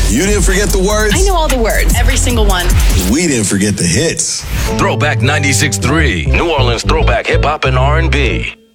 You didn't forget the words? I know all the words, every single one. We didn't forget the hits. Throwback 96.3, New Orleans throwback hip hop and R&B.